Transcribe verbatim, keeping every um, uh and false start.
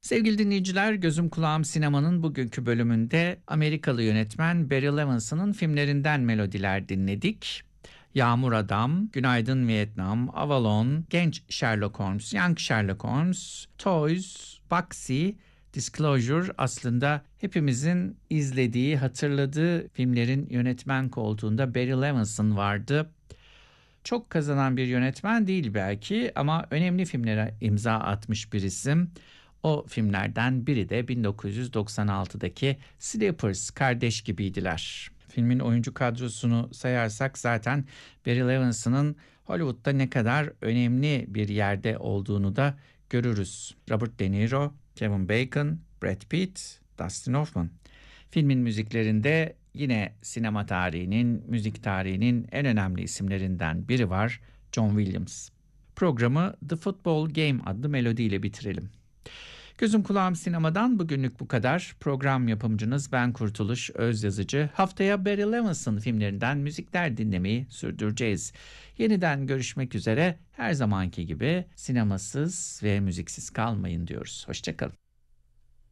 Sevgili dinleyiciler, Gözüm Kulağım Sinema'nın bugünkü bölümünde Amerikalı yönetmen Barry Levinson'ın filmlerinden melodiler dinledik. Yağmur Adam, Günaydın Vietnam, Avalon, Genç Sherlock Holmes, Young Sherlock Holmes, Toys, Bugsy, Disclosure aslında hepimizin izlediği, hatırladığı filmlerin yönetmen koltuğunda Barry Levinson vardı. Çok kazanan bir yönetmen değil belki ama önemli filmlere imza atmış bir isim. O filmlerden biri de bin dokuz yüz doksan altıdaki Sleepers, Kardeş Gibiydiler. Filmin oyuncu kadrosunu sayarsak zaten Barry Levinson'ın Hollywood'da ne kadar önemli bir yerde olduğunu da görürüz. Robert De Niro, Kevin Bacon, Brad Pitt, Dustin Hoffman. Filmin müziklerinde yine sinema tarihinin, müzik tarihinin en önemli isimlerinden biri var, John Williams. Programı The Football Game adlı melodiyle bitirelim. Gözüm Kulağım Sinema'dan bugünlük bu kadar. Program yapımcınız ben Kurtuluş Özyazıcı. Haftaya Barry Levinson filmlerinden müzikler dinlemeyi sürdüreceğiz. Yeniden görüşmek üzere. Her zamanki gibi sinemasız ve müziksiz kalmayın diyoruz. Hoşça kalın.